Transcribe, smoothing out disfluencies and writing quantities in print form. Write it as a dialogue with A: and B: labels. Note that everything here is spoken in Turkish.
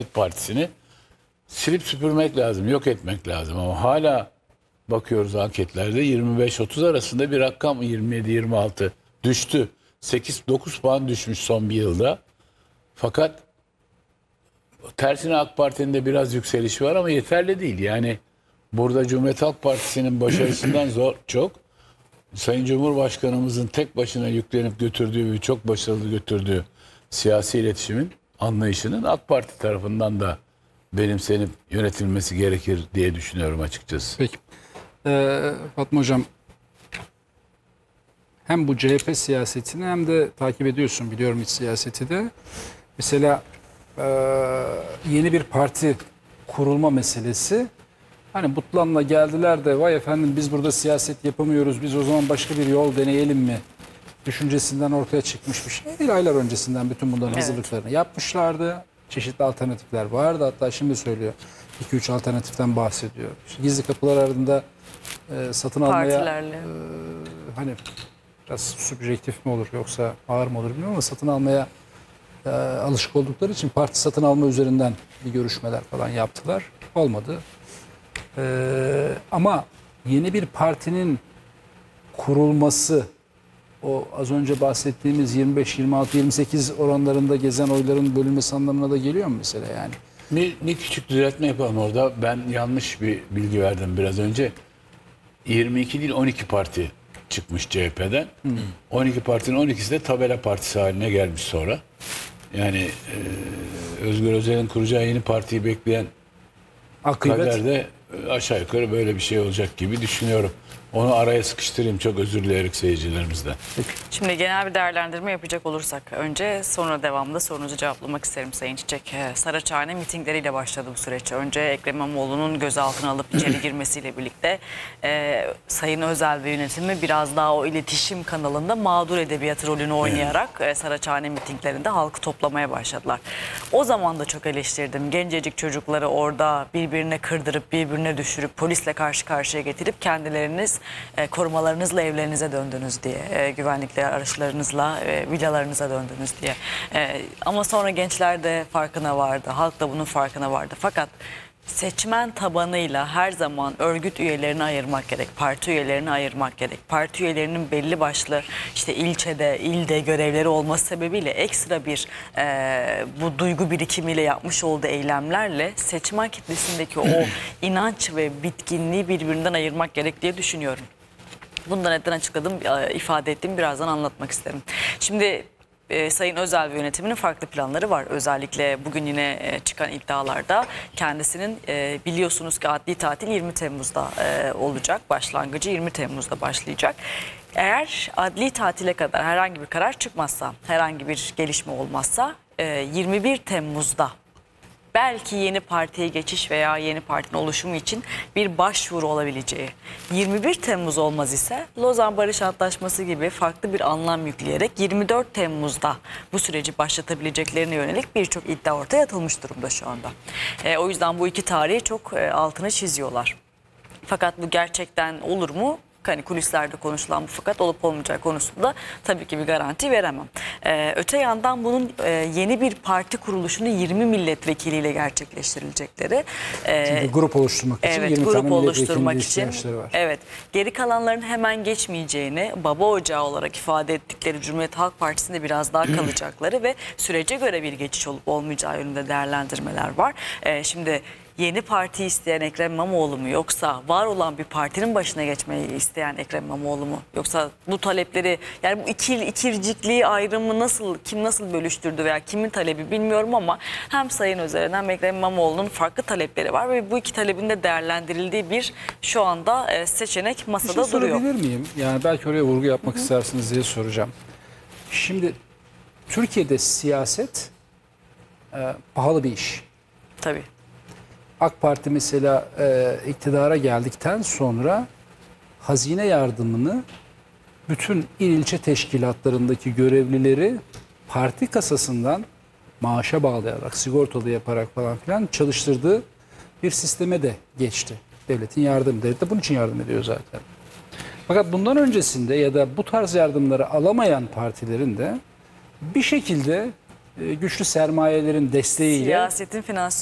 A: Partisi'ni silip süpürmek lazım, yok etmek lazım. Ama hala bakıyoruz anketlerde 25-30 arasında bir rakam, 27-26 düştü. 8-9 puan düşmüş son bir yılda. Fakat tersine AK Parti'nin de biraz yükselişi var ama yeterli değil. Yani burada Cumhuriyet Halk Partisi'nin başarısından çok Sayın Cumhurbaşkanımızın tek başına yüklenip götürdüğü ve çok başarılı götürdüğü siyasi iletişimin anlayışının AK Parti tarafından da benimsenip yönetilmesi gerekir diye düşünüyorum açıkçası.
B: Peki. Fatma Hocam, hem bu CHP siyasetini hem de takip ediyorsun, biliyorum, iç siyaseti de. Mesela yeni bir parti kurulma meselesi. Hani Mutlu'nla geldiler de vay efendim biz burada siyaset yapamıyoruz, biz o zaman başka bir yol deneyelim mi düşüncesinden ortaya çıkmış bir şey değil. Aylar öncesinden bütün bunların hazırlıklarını yapmışlardı. Çeşitli alternatifler vardı. Hatta şimdi söylüyor 2-3 alternatiften bahsediyor. İşte gizli kapılar ardında satın almaya hani biraz subjektif mi olur yoksa ağır mı olur bilmiyorum ama satın almaya alışık oldukları için parti satın alma üzerinden bir görüşmeler falan yaptılar. Olmadı. Ama yeni bir partinin kurulması, o az önce bahsettiğimiz 25, 26, 28 oranlarında gezen oyların bölünmesi anlamına da geliyor mu mesela yani?
A: Bir küçük düzeltme yapalım orada. Ben yanlış bir bilgi verdim biraz önce. 22 değil 12 parti çıkmış CHP'den. 12 partinin 12'si de tabela partisi haline gelmiş sonra. Yani Özgür Özel'in kuracağı yeni partiyi bekleyen kader de aşağı yukarı böyle bir şey olacak gibi düşünüyorum. Onu araya sıkıştırayım, çok özür dileyerek seyircilerimizden.
C: Şimdi genel bir değerlendirme yapacak olursak önce, sonra devamında sorunuzu cevaplamak isterim Sayın Çiçek. Saraçhane mitingleriyle başladı bu süreç. Önce Ekrem İmamoğlu'nun gözaltına alıp içeri girmesiyle birlikte Sayın Özel ve yönetimi biraz daha o iletişim kanalında mağdur edebiyatı rolünü oynayarak Saraçhane mitinglerinde halkı toplamaya başladılar. O zaman da çok eleştirdim. Gencecik çocukları orada birbirine kırdırıp birbirine düşürüp polisle karşı karşıya getirip kendileriniz korumalarınızla evlerinize döndünüz diye, güvenlikli araçlarınızla villalarınıza döndünüz diye. Ama sonra gençler de farkına vardı, halk da bunun farkına vardı. Fakat seçmen tabanıyla her zaman örgüt üyelerini ayırmak gerek, parti üyelerini ayırmak gerek. Parti üyelerinin belli başlı işte ilçede, ilde görevleri olması sebebiyle ekstra bir bu duygu birikimiyle yapmış olduğu eylemlerle seçmen kitlesindeki o inanç ve bitkinliği birbirinden ayırmak gerek diye düşünüyorum. Bunu da neden açıkladım, ifade ettim, birazdan anlatmak isterim. Şimdi Sayın Özel ve yönetiminin farklı planları var. Özellikle bugün yine çıkan iddialarda kendisinin biliyorsunuz ki adli tatil 20 Temmuz'da olacak. Başlangıcı 20 Temmuz'da başlayacak. Eğer adli tatile kadar herhangi bir karar çıkmazsa, herhangi bir gelişme olmazsa 21 Temmuz'da belki yeni partiye geçiş veya yeni partinin oluşumu için bir başvuru olabileceği. 21 Temmuz olmaz ise Lozan Barış Antlaşması gibi farklı bir anlam yükleyerek 24 Temmuz'da bu süreci başlatabileceklerine yönelik birçok iddia ortaya atılmış durumda şu anda. O yüzden bu iki tarihi çok altını çiziyorlar. Fakat bu gerçekten olur mu? Hani kulislerde konuşulan bu, fakat olup olmayacağı konusunda tabii ki bir garanti veremem. Öte yandan bunun yeni bir parti kuruluşunu 20 milletvekiliyle gerçekleştirilecekleri.
B: Çünkü grup oluşturmak için
C: evet,
B: 20
C: grup
B: tane
C: oluşturmak için
B: var.
C: Evet, geri kalanların hemen geçmeyeceğini, baba ocağı olarak ifade ettikleri Cumhuriyet Halk Partisi'nde biraz daha kalacakları ve sürece göre bir geçiş olup olmayacağı yönünde değerlendirmeler var. Şimdi yeni parti isteyen Ekrem İmamoğlu mu, yoksa var olan bir partinin başına geçmeyi isteyen Ekrem İmamoğlu mu? Yoksa bu talepleri, yani bu ikircikliği, ayrımı kim nasıl bölüştürdü veya kimin talebi bilmiyorum ama hem Sayın Özel'in hem Ekrem İmamoğlu'nun farklı talepleri var ve bu iki talebin de değerlendirildiği bir şu anda seçenek masada
B: bir şey
C: duruyor.
B: sorabilir miyim? Yani belki oraya vurgu yapmak istersiniz diye soracağım. Şimdi Türkiye'de siyaset pahalı bir iş.
C: Tabii.
B: AK Parti mesela iktidara geldikten sonra hazine yardımını bütün il ilçe teşkilatlarındaki görevlileri parti kasasından maaşa bağlayarak, sigortalı yaparak falan filan çalıştırdığı bir sisteme de geçti. Devletin yardımı. Devlet de bunun için yardım ediyor zaten. Fakat bundan öncesinde ya da bu tarz yardımları alamayan partilerin de bir şekilde güçlü sermayelerin desteğiyle
C: Siyasetin finans